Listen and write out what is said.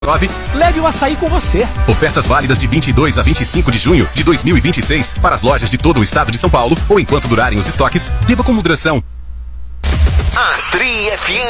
Leve o açaí com você. Ofertas válidas de 22 a 25 de junho de 2026 para as lojas de todo o estado de São Paulo ou enquanto durarem os estoques. Beba com moderação. A Tri FM